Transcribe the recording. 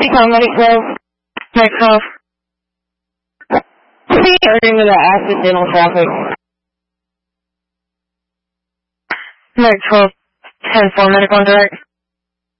Medic 12. Medic 12. See, urging to the accidental traffic. Medic 12. 10-4, medic on direct.